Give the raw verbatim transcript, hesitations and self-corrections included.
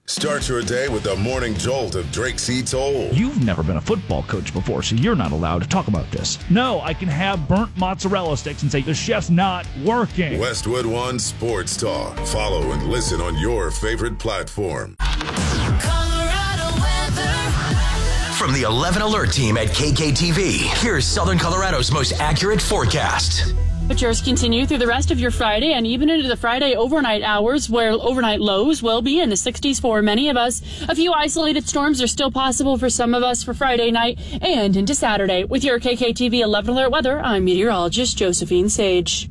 Start your day with the morning jolt of Drake C. Toll. You've never been a football coach before, so you're not allowed to talk about this. No, I can have burnt mozzarella sticks and say the chef's not working. Westwood One Sports Talk. Follow and listen on your favorite platform. Colorado weather. From the eleven Alert team at K K T V, here's Southern Colorado's most accurate forecast. Temperatures continue through the rest of your Friday and even into the Friday overnight hours, where overnight lows will be in the sixties for many of us. A few isolated storms are still possible for some of us for Friday night and into Saturday. With your K K T V eleven Alert weather, I'm meteorologist Josephine Sage.